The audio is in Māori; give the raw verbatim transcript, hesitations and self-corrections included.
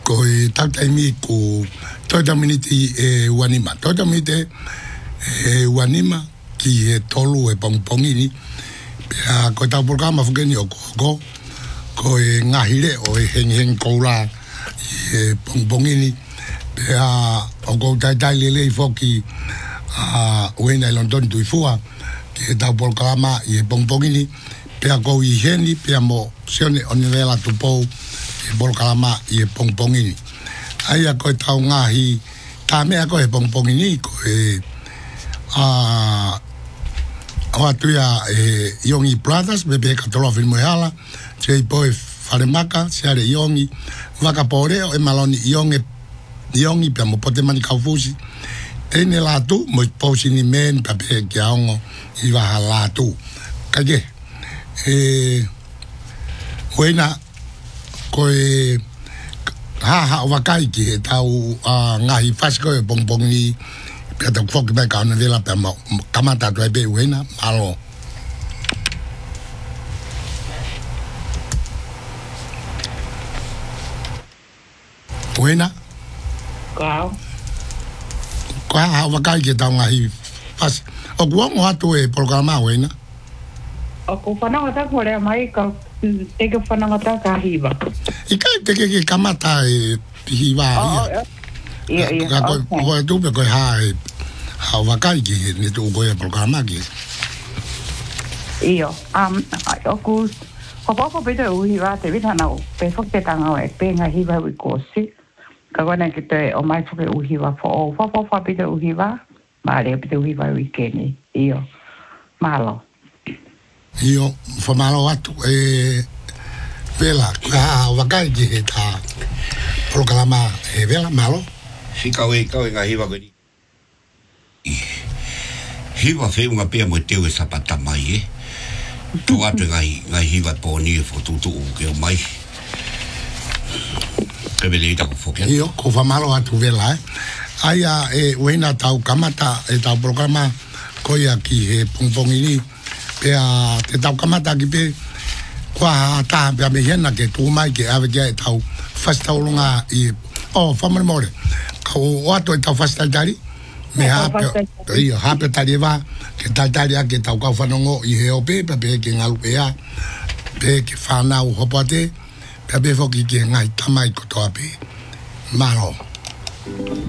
ko e tautaimi ko toita miniti e wanima. Toita miniti e wanima ki e tolu e pongpongini. Pea ko tau programa fukeni o koko ko e ngahire o e heng heng koula e pongpongini. Pea o ko tai tai lele i foki a uena i London tuifua ki e tau programa i e pongpongini. Pea ko i heni pea mo sione o nivela tupou e polkalama i e pongpongini. Aia ko e tau ngahi tā mea ko e pongpongini ko e a o atuia e Yongi Brothers bebe katolofi moehala se i poe whalemaka seare Yongi wakaporeo e maloni Yongi Yongi pia mo pote mani kaufusi tene la tu mo posi ni men pape ki aongo i waha la tu kage e wena ko e ha ha wakai ki e tau a ngahi fasiko e pongpongi pia tau foki mai kauna vela pia mo kamata tu e pe wena malo wena Kau. Ko ha wakai ki tau ngahi fas o kuongo hatu e programa wena O ko whanangata kore mai ka teke whanangata ka hiwa. I kai teke ki kamata e hiwa ia. Ia, ia. Ka ko e tupe koe ha e ha wakai ki ni tu koe e programa ki. Ia. Um, o ku ko papa pete uhi wa te vitana o pe fok te tanga o e pe nga hiwa ui kosi. Ka kona ki te o mai foke uhi wa fo o fo fo fo pete uhi wa ma re pete uhi wa ui keni. Ia. Malo. Io famalo atu e vela ka wakai ki he ta programa e vela malo si kau e kau e nga hiwa koe hiwa wheu nga pia mo teo e sapata mai e tō atu nga, nga hiwa pōni e whotutu u ke o mai ke vele i tako whokia io ko famalo atu vela e aia e wena tau kamata e tau programa koia ki he pongpongini pea te tau kamata ki pe kua taha pea me hena ke tū mai ke awe kia e tau whastaulunga i o whamare more ka o ato e tau whastaitari me hape i hape tari e wā ke taitari a ke tau kau whanongo i he o pe pea pe ke ngalu pe a pe ke whanau hopate pea pe whoki ke ngai tamai kotoa pe maro